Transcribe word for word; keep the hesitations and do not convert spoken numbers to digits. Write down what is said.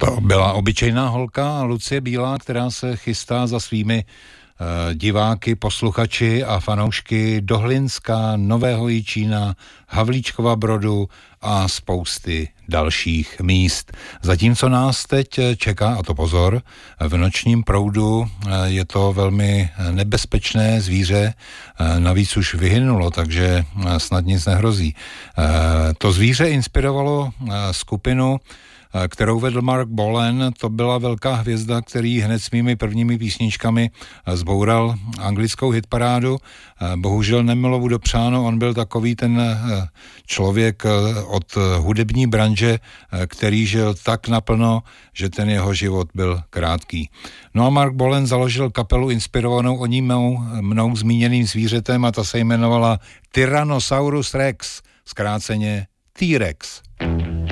To byla obyčejná holka Lucie Bílá, která se chystá za svými uh, diváky, posluchači a fanoušky do Hlinska, Nového Jičína, Havlíčkova Brodu a spousty dalších míst. Zatímco nás teď čeká, a to pozor, v nočním proudu je to velmi nebezpečné zvíře, navíc už vyhynulo, takže snad nic nehrozí. To zvíře inspirovalo skupinu, kterou vedl Mark Bolan. To byla velká hvězda, který hned svými prvními písničkami zboural anglickou hitparádu. Bohužel nebylo mu dopřáno, on byl takový ten člověk od hudební branže, který žil tak naplno, že ten jeho život byl krátký. No a Mark Bolan založil kapelu inspirovanou o ní mnou, mnou zmíněným zvířetem a ta se jmenovala Tyrannosaurus Rex, zkráceně T-Rex.